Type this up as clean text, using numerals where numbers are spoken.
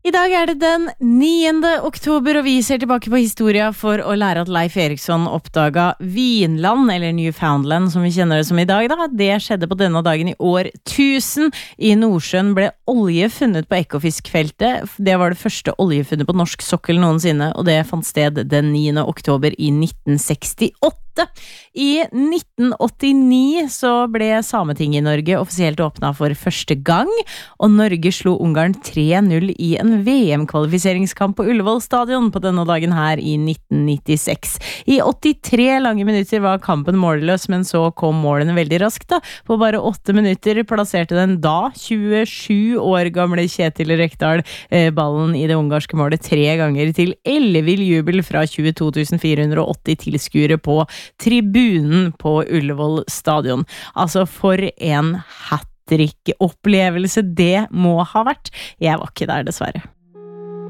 I dag det den 9. oktober, og vi ser tilbake på historia for å lære at Leif Eriksson oppdaga Vinland, eller Newfoundland som vi kjenner det som i dag. Det skjedde på denne dagen i år 1000. I Nordsjøen ble olje funnet på Ekofiskfeltet. Det var det første oljefunnet på norsk sokkel noensinne, og det fant sted den 9. oktober i 1968. I 1989 så ble Sametinget i Norge offisielt åpnet for første gang, og Norge slo Ungarn 3-0 i en VM-kvalifiseringskamp på Ullevål stadion på denne dagen her i 1996. I 83 lange minutter var kampen målløs, men så kom målene veldig raskt. På bare 8 minutter plasserte den da 27 år gamle Kjetil Rekdal ballen i det ungarske målet 3 ganger til ellevill jubel fra 22.480 tilskuere på tribunen på Ullevål stadion. Altså, for en hat-trick-opplevelse det må ha vært. Jeg var ikke der, dessverre.